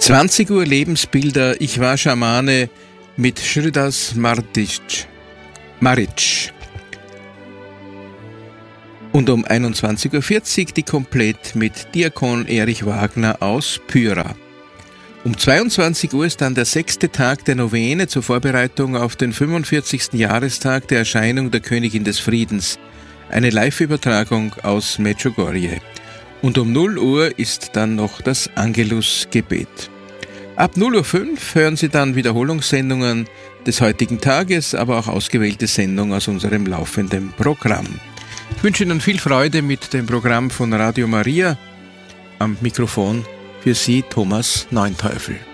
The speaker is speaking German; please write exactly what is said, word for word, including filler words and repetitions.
zwanzig Uhr Lebensbilder, ich war Schamane mit Sridas Maric. Maric. Und um einundzwanzig Uhr vierzig die Komplett mit Diakon Erich Wagner aus Pyra. Um zweiundzwanzig Uhr ist dann der sechste Tag der Novene zur Vorbereitung auf den fünfundvierzigsten Jahrestag der Erscheinung der Königin des Friedens. Eine Live-Übertragung aus Medjugorje. Und um null Uhr ist dann noch das Angelus-Gebet. Ab null Uhr fünf hören Sie dann Wiederholungssendungen des heutigen Tages, aber auch ausgewählte Sendungen aus unserem laufenden Programm. Ich wünsche Ihnen viel Freude mit dem Programm von Radio Maria. Am Mikrofon für Sie Thomas Neunteufel.